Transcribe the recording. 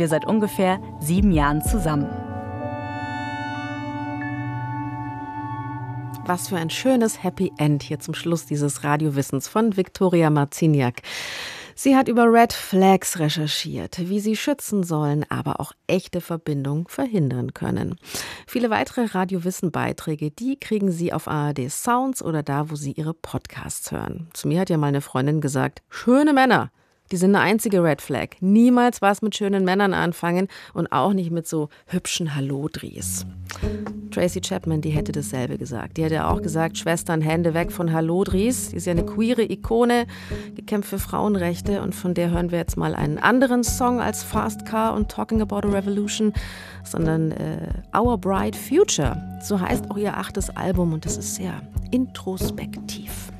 wir seit ungefähr 7 Jahren zusammen. Was für ein schönes Happy End hier zum Schluss dieses Radiowissens von Viktoria Marciniak. Sie hat über Red Flags recherchiert, wie sie schützen sollen, aber auch echte Verbindungen verhindern können. Viele weitere Radiowissen-Beiträge, die kriegen Sie auf ARD Sounds oder da, wo Sie Ihre Podcasts hören. Zu mir hat ja mal eine Freundin gesagt, schöne Männer, die sind eine einzige Red Flag. Niemals was mit schönen Männern anfangen und auch nicht mit so hübschen Hallodris. Tracy Chapman, die hätte dasselbe gesagt. Die hätte auch gesagt, Schwestern, Hände weg von Hallodris. Die ist ja eine queere Ikone, gekämpft für Frauenrechte. Und von der hören wir jetzt mal einen anderen Song als Fast Car und Talking About a Revolution, sondern Our Bright Future. So heißt auch ihr 8. Album und das ist sehr introspektiv.